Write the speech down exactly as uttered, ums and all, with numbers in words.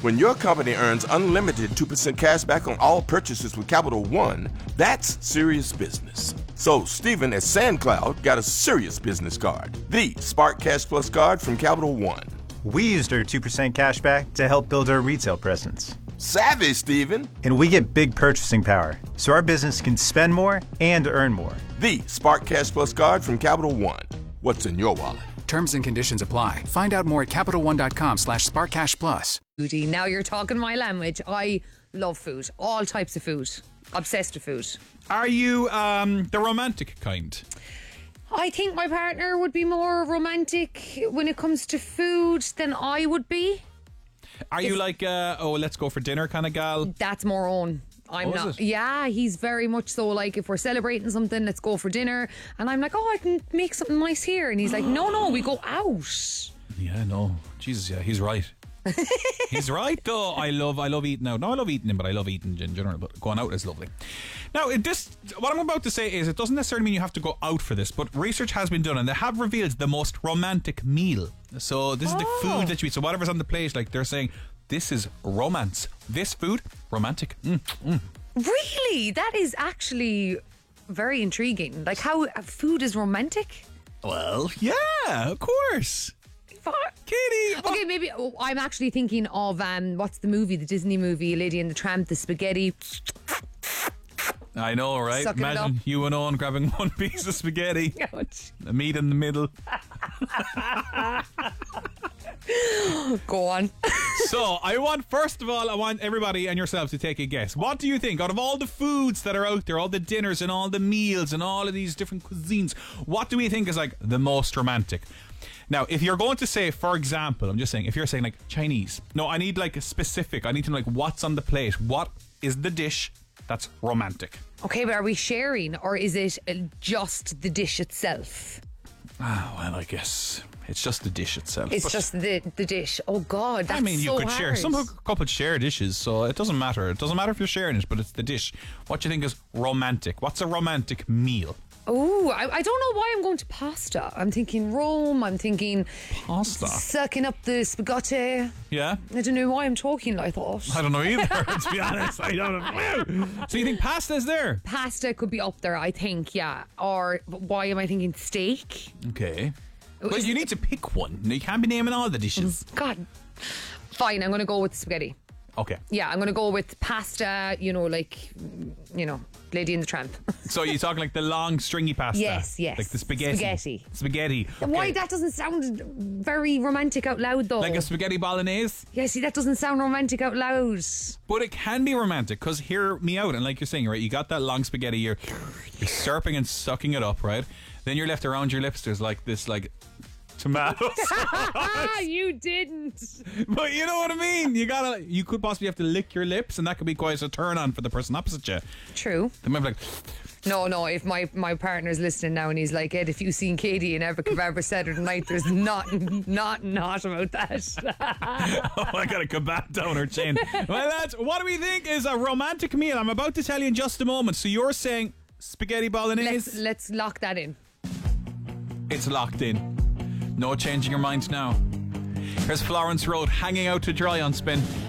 When your company earns unlimited two percent cash back on all purchases with Capital One, that's serious business. So Stephen at SandCloud got a serious business card, the Spark Cash Plus card from Capital One. We used our two percent cash back to help build our retail presence. Savvy, Stephen. And we get big purchasing power, so our business can spend more and earn more. The Spark Cash Plus card from Capital One. What's in your wallet? Terms and conditions apply. Find out more at CapitalOne.com slash SparkCashPlus. Foodie. Now you're talking my language. I love food. All types of food. Obsessed with food. Are you um, the romantic kind? I think my partner would be more romantic when it comes to food than I would be. Are you like, uh, oh, let's go for dinner kind of gal? That's more own. I'm Oh, is not. it? Yeah, he's very much so like, if we're celebrating something, let's go for dinner. And I'm like, oh, I can make something nice here. And he's like, no, no, we go out. Yeah, no. Jesus, yeah, he's right. He's right, though. I love I love eating out. No, I love eating in, but I love eating in general. But going out is lovely. Now, it- this what I'm about to say is it doesn't necessarily mean you have to go out for this, but research has been done and they have revealed the most romantic meal. So this is the Oh. food that you eat. So whatever's on the plate, like they're saying, this is romance. This food, romantic. Mm, mm. Really? That is actually very intriguing. Like how food is romantic. Well, yeah, of course. Katie, what- Okay, maybe oh, I'm actually thinking of um, what's the movie, the Disney movie, Lady and the Tramp, the spaghetti. I know, right? Sucking it Imagine up. you and Owen grabbing one piece of spaghetti, Ouch. the meat in the middle. Go on. So, I want, first of all, I want everybody and yourselves to take a guess. What do you think, out of all the foods that are out there, all the dinners and all the meals and all of these different cuisines, what do we think is like the most romantic? Now, if you're going to say, for example, I'm just saying, if you're saying like Chinese, no, I need like a specific, I need to know like what's on the plate. What is the dish that's romantic? Okay, but are we sharing or is it uh, just the dish itself? Ah, well, I guess it's just the dish itself. It's But- just the the dish. Oh God, that's I mean, you so could share. hard. Some couples share dishes, so it doesn't matter. It doesn't matter if you're sharing it, but it's the dish. What do you think is romantic? What's a romantic meal? Oh, I, I don't know why I'm going to pasta. I'm thinking Rome. I'm thinking Pasta. sucking up the spaghetti. Yeah? I don't know why I'm talking like that. I don't know either, to be honest. I don't know. So you think pasta's there? Pasta could be up there, I think, yeah. Or why am I thinking steak? Okay. Well, Is- you need to pick one. You can't be naming all the dishes. God. Fine, I'm going to go with spaghetti. Okay. Yeah, I'm going to go with pasta, you know, like, you know, Lady and the Tramp. So you're talking like the long stringy pasta? Yes, yes. Like the spaghetti. Spaghetti. Spaghetti. Why Okay. that doesn't sound very romantic out loud, though? Like a spaghetti bolognese? Yeah, see, that doesn't sound romantic out loud. But it can be romantic, because hear me out, and like you're saying, right, you got that long spaghetti, you're, you're slurping and sucking it up, right? Then you're left around your lips, there's like this, like, tomato sauce. You didn't. But you know what I mean? You gotta, you could possibly have to lick your lips, and that could be quite a turn on for the person opposite you. True. They might be like, No, no, if my, my partner's listening now and he's like, Ed, if you've seen Katie in Ever Kebab Saturday night, there's nothing, nothing hot about that. oh, I gotta come back down her chin. Well, that's, what do we think is a romantic meal? I'm about to tell you in just a moment. So you're saying spaghetti bolognese? let's, let's lock that in. It's locked in. No changing your mind now. Here's Florence Road hanging out to dry on Spin.